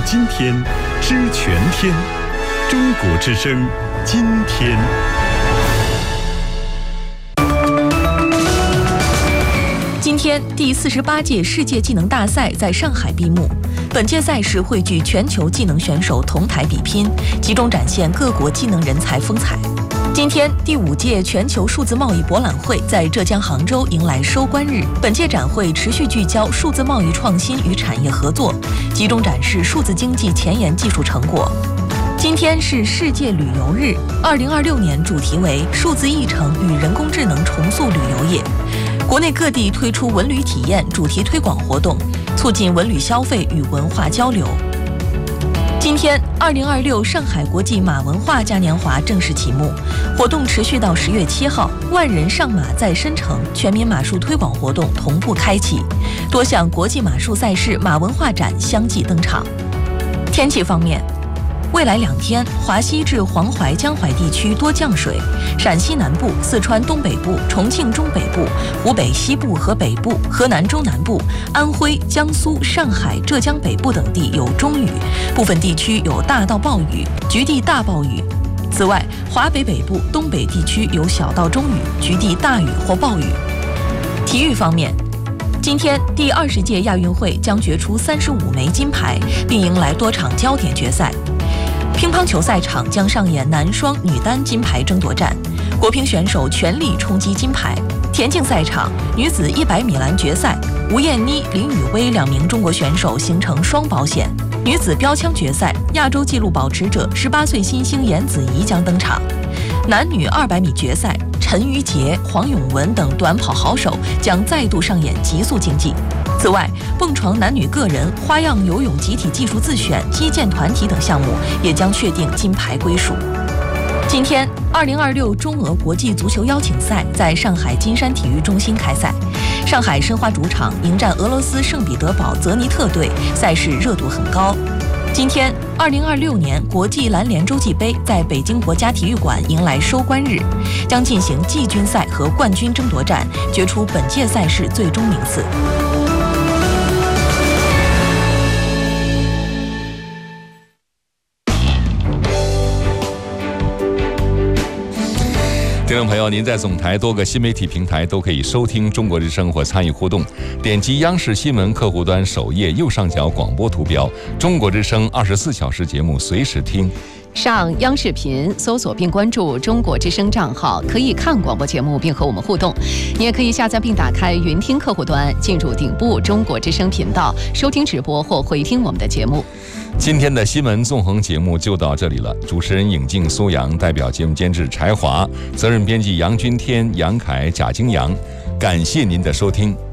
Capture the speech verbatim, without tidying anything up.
今天，知全天。中国之声，今天。 今天，第四十八届世界技能大赛在上海闭幕。本届赛事汇聚全球技能选手同台比拼，集中展现各国技能人才风采。今天，第五届全球数字贸易博览会在浙江杭州迎来收官日。本届展会持续聚焦数字贸易创新与产业合作，集中展示数字经济前沿技术成果。今天是世界旅游日，二零二六年主题为“数字议程与人工智能重塑旅游业”。国内各地推出文旅体验主题推广活动，促进文旅消费与文化交流。今天，二零二六上海国际马文化嘉年华正式启幕，活动持续到十月七号。万人上马在申城全民马术推广活动同步开启，多项国际马术赛事、马文化展相继登场。天气方面，未来两天，华西至黄淮、江淮地区多降水，陕西南部、四川东北部、重庆中北部、湖北西部和北部、河南中南部、安徽、江苏、上海、浙江北部等地有中雨，部分地区有大到暴雨，局地大暴雨。此外，华北北部、东北地区有小到中雨，局地大雨或暴雨。体育方面，今天第二十届亚运会将决出三十五枚金牌，并迎来多场焦点决赛。乒乓球赛场将上演男双、女单金牌争夺战，国乒选手全力冲击金牌。田径赛场，女子一百米栏决赛，吴艳妮、林雨薇两名中国选手形成双保险。女子标枪决赛，亚洲纪录保持者十八岁新星严子怡将登场。男女二百米决赛，陈瑜杰、黄永文等短跑好手将再度上演极速竞技。此外，蹦床男女个人、花样游泳集体技术自选、击剑团体等项目也将确定金牌归属。今天，二零二六中俄国际足球邀请赛在上海金山体育中心开赛，上海申花主场迎战俄罗斯圣彼得堡泽尼特队，赛事热度很高。今天，二零二六年国际篮联洲际杯在北京国家体育馆迎来收官日，将进行季军赛和冠军争夺战，决出本届赛事最终名次。 听众朋友，您在总台多个新媒体平台都可以收听中国之声或参与互动，点击央视新闻客户端首页右上角广播图标，中国之声二十四小时节目随时听。 上央视频搜索并关注中国之声账号，可以看广播节目并和我们互动。你也可以下载并打开云听客户端，进入顶部中国之声频道，收听直播或回听我们的节目。 今天的新闻纵横节目就到这里了，主持人尹静、苏阳，代表节目监制柴华，责任编辑杨君天、杨凯、贾京阳，感谢您的收听。